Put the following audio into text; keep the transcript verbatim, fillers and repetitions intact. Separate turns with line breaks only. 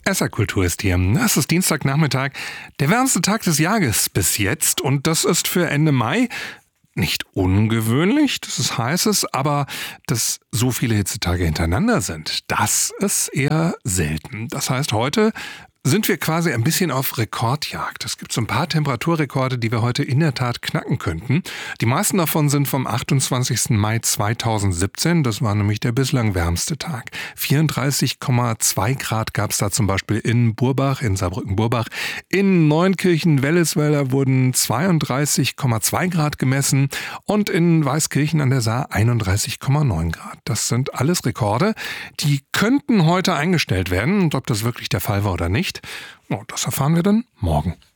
S R-Kultur ist hier. Es ist Dienstagnachmittag, der wärmste Tag des Jahres bis jetzt. Und das ist für Ende Mai nicht ungewöhnlich, das ist heißes, aber dass so viele Hitzetage hintereinander sind, das ist eher selten. Das heißt, heute sind wir quasi ein bisschen auf Rekordjagd. Es gibt so ein paar Temperaturrekorde, die wir heute in der Tat knacken könnten. Die meisten davon sind vom achtundzwanzigsten Mai zweitausendsiebzehn. Das war nämlich der bislang wärmste Tag. vierunddreißig Komma zwei Grad gab es da zum Beispiel in Burbach, in Saarbrücken-Burbach. In Neunkirchen-Wellesweiler wurden zweiunddreißig Komma zwei Grad gemessen und in Weißkirchen an der Saar einunddreißig Komma neun Grad. Das sind alles Rekorde. Die könnten heute eingestellt werden. Und ob das wirklich der Fall war oder nicht, oh, das erfahren wir dann morgen.